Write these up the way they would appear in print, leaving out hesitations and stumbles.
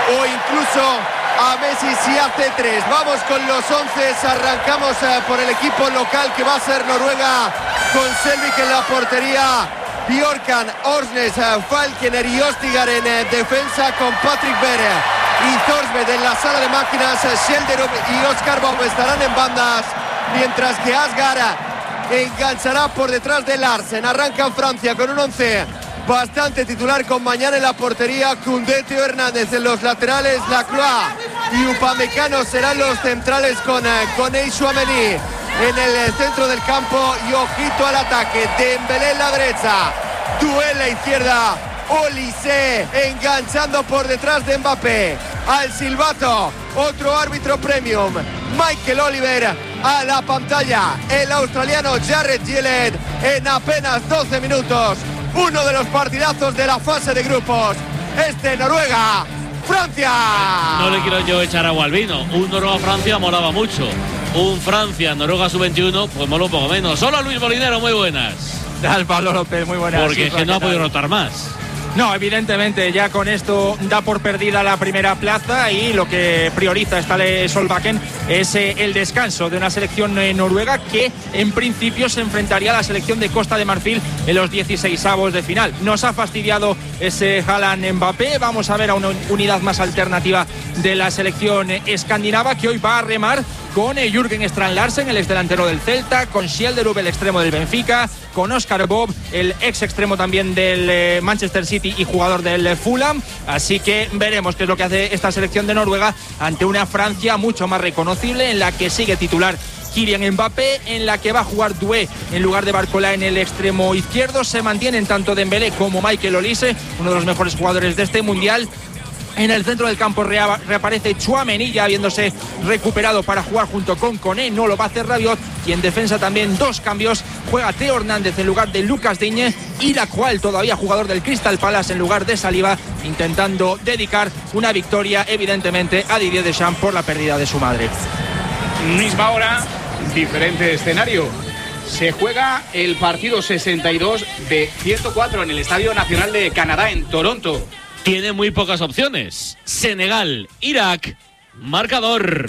o incluso a Messi si hace 3. Vamos con los 11, arrancamos por el equipo local que va a ser Noruega, con Selvik en la portería, Bjorkan, Orsnes, Falkener y Ostigar en defensa, con Patrick Berg y Thorsved en la sala de máquinas. Schjelderup y Oscar Bob estarán en bandas, mientras que Asgar enganchará por detrás de Larsen. Arranca Francia con un 11 bastante titular, con Mañana en la portería, Koundé, Teo Hernández en los laterales, Lacroix y Upamecano serán los centrales, con Tchouaméni en el centro del campo y ojito al ataque, Dembélé en la derecha, Doué en la izquierda, Olise enganchando por detrás de Mbappé. Al silbato, otro árbitro premium, Michael Oliver, a la pantalla el australiano Jarred Gillett. En apenas 12 minutos, uno de los partidazos de la fase de grupos, Noruega Francia. No le quiero yo echar agua al vino. Un Noruega-Francia molaba mucho. Un Francia-Noruega sub-21 pues mola un poco menos. Hola Luis Molinero, muy buenas. Tal Pablo López, muy buenas. Porque es que no ha podido rotar más. No, evidentemente ya con esto da por perdida la primera plaza, y lo que prioriza Ståle Solbakken es el descanso de una selección noruega que en principio se enfrentaría a la selección de Costa de Marfil en los 16avos de final. Nos ha fastidiado ese Haaland Mbappé. Vamos a ver a una unidad más alternativa de la selección escandinava, que hoy va a remar con Jürgen Strand Larsen, el exdelantero del Celta, con Schjelderup, el extremo del Benfica, con Oscar Bob, el ex extremo también del Manchester City y jugador del Fulham. Así que veremos qué es lo que hace esta selección de Noruega ante una Francia mucho más reconocible, en la que sigue titular Kylian Mbappé, en la que va a jugar Doué en lugar de Barcola en el extremo izquierdo. Se mantienen tanto Dembélé como Michael Olise, uno de los mejores jugadores de este mundial. En el centro del campo reaparece Tchouaméni, ya habiéndose recuperado para jugar junto con Koné. No lo va a hacer Rabiot. Y en defensa también dos cambios. Juega Teo Hernández en lugar de Lucas Digne, y Lacroix, todavía jugador del Crystal Palace, en lugar de Saliba, intentando dedicar una victoria evidentemente a Didier Deschamps por la pérdida de su madre. Misma hora, diferente escenario. Se juega el partido 62 de 104 en el Estadio Nacional de Canadá en Toronto. Tiene muy pocas opciones. Senegal, Irak, marcador.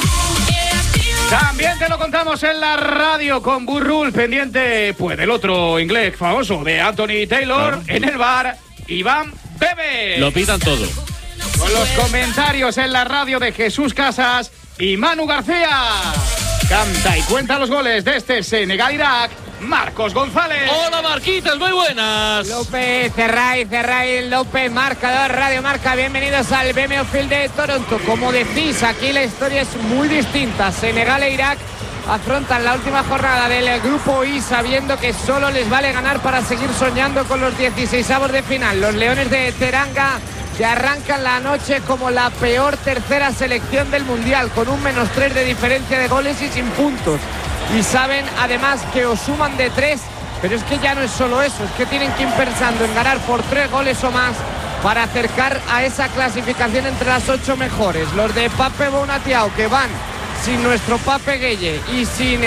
También te lo contamos en la radio con Burrul, pendiente pues del otro inglés famoso de Anthony Taylor. En el bar, Iván Bebe. Lo pitan todo. Con los comentarios en la radio de Jesús Casas y Manu García. Canta y cuenta los goles de este Senegal-Irak, Marcos González. Hola Marquitas, muy buenas. López, Ferray, López, marcador, Radio Marca. Bienvenidos al BMO Field de Toronto. Como decís, aquí la historia es muy distinta. Senegal e Irak afrontan la última jornada del grupo I, sabiendo que solo les vale ganar para seguir soñando con los 16avos de final. Los Leones de Teranga, que arrancan la noche como la peor tercera selección del Mundial, con un -3 de diferencia de goles y sin puntos. Y saben además que os suman de 3, pero es que ya no es solo eso, es que tienen que ir pensando en ganar por 3 goles o más para acercar a esa clasificación entre las 8 mejores. Los de Pape Bounatiao, que van sin nuestro Pape Gueye y sin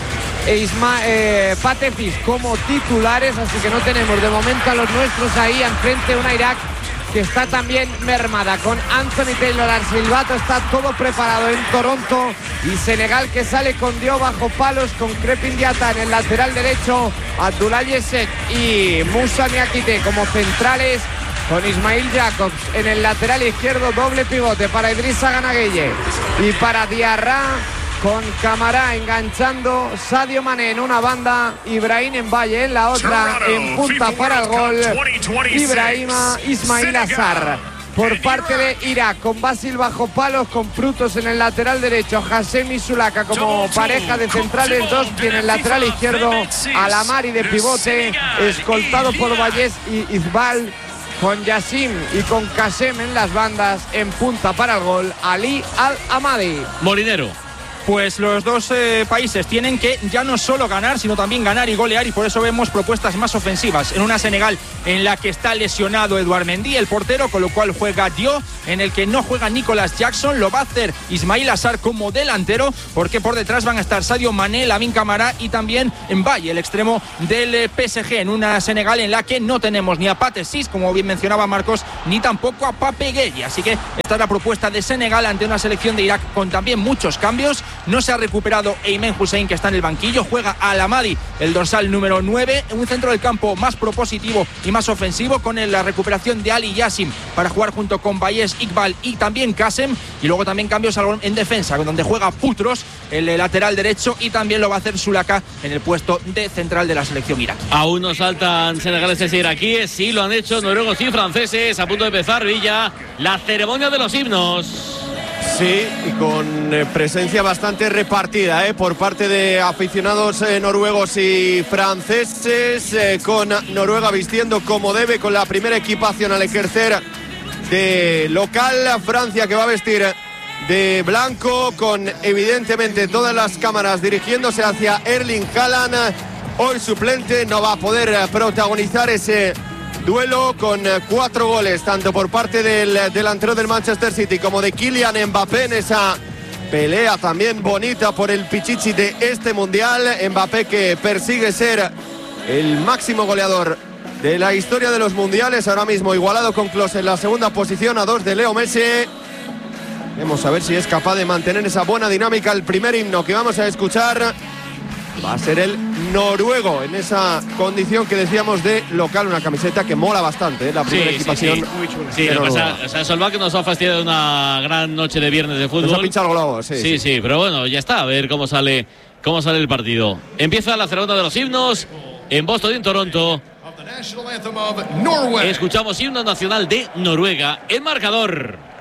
Patefis como titulares, así que no tenemos de momento a los nuestros ahí enfrente. Una Irak que está también mermada, con Anthony Taylor al silbato. Está todo preparado en Toronto. Y Senegal, que sale con Dio bajo palos, con Crepin Diatta en el lateral derecho, Abdoulaye Seck y Moussa Niakhaté como centrales, con Ismail Jacobs en el lateral izquierdo. Doble pivote para Idrissa Gana Gueye y para Diarra, con Camará enganchando, Sadio Mané en una banda, Ibrahim Mbaye en la otra, en punta para el gol Ibrahima Ismail Assar. Por parte de Irak, con Basil bajo palos, con Frutos en el lateral derecho, Hassem y Sulaka como pareja de centrales, dos en el lateral izquierdo, Alamari de pivote, escoltado por Vallés y Izbal, con Yassim y con Kassem en las bandas, en punta para el gol Ali Al-Amadi. Molinero. Pues los dos países tienen que ya no solo ganar, sino también ganar y golear, y por eso vemos propuestas más ofensivas. En una Senegal en la que está lesionado Edouard Mendy, el portero, con lo cual juega Diop, en el que no juega Nicolas Jackson, lo va a hacer Ismail Assar como delantero, porque por detrás van a estar Sadio Mané, Lamine Camara y también Mbaye, el extremo del PSG, en una Senegal en la que no tenemos ni a Pathé Ciss, como bien mencionaba Marcos, ni tampoco a Pape Gueye. Así que esta es la propuesta de Senegal ante una selección de Irak con también muchos cambios. No se ha recuperado Aymen Hussein, que está en el banquillo, juega Al Amadi, el dorsal número 9, en un centro del campo más propositivo y más ofensivo, con la recuperación de Ali Yassim para jugar junto con Bayes, Iqbal y también Kassem, y luego también cambios en defensa, donde juega Putros, el lateral derecho, y también lo va a hacer Sulaka en el puesto de central de la selección iraquí. Aún no saltan senegaleses e iraquíes, sí lo han hecho noruegos y franceses. A punto de empezar, Villa, la ceremonia de los himnos. Sí, y con presencia bastante repartida por parte de aficionados noruegos y franceses, con Noruega vistiendo como debe, con la primera equipación al ejercer de local. Francia, que va a vestir de blanco, con evidentemente todas las cámaras dirigiéndose hacia Erling Haaland, hoy suplente. No va a poder protagonizar ese duelo, con 4 goles tanto por parte del delantero del Manchester City como de Kylian Mbappé en esa pelea también bonita por el pichichi de este mundial. Mbappé, que persigue ser el máximo goleador de la historia de los mundiales, ahora mismo igualado con Klose en la segunda posición, a 2 de Leo Messi. Vamos a ver si es capaz de mantener esa buena dinámica. El primer himno que vamos a escuchar va a ser el noruego, en esa condición que decíamos de local, una camiseta que mola bastante, la primera equipación. Sí, lo que pasa, o sea, Solbakken nos ha fastidiado una gran noche de viernes de fútbol. Nos ha pinchado el globo, sí, pero bueno, ya está, a ver cómo sale el partido. Empieza la ceremonia de los himnos en Boston y en Toronto. Escuchamos himno nacional de Noruega. El marcador.